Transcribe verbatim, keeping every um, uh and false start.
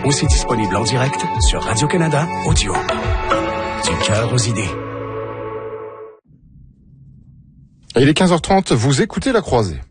aussi disponible en direct sur Radio-Canada Audio. Du cœur aux idées. Il est quinze heures trente, vous écoutez La Croisée.